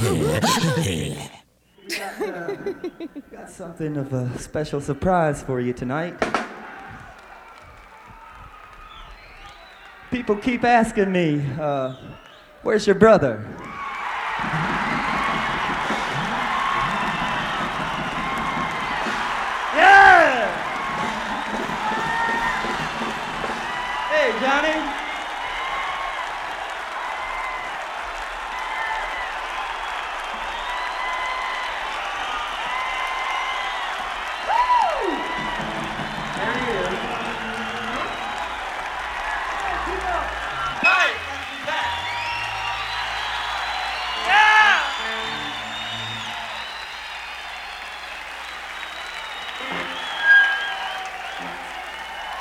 Got something of a special surprise for you tonight. People keep asking me, where's your brother? Yeah! Hey, Johnny. There he is. Hey!